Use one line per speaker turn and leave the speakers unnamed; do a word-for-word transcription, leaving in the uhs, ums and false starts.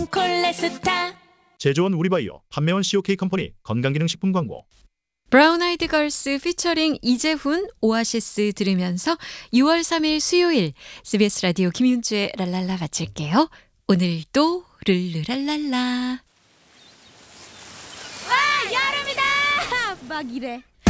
좋은 콜레스타.
제조원 우리바이오, 판매원 씨오케이 컴퍼니 건강기능식품 광고.
브라운 아이드 걸스 피처링 이재훈 오아시스 들으면서 유월 삼일 수요일 씨비에스 라디오 김윤주의 랄랄라 마칠게요. 오늘도 룰루랄랄라.
와, 여름이다. 막 이래.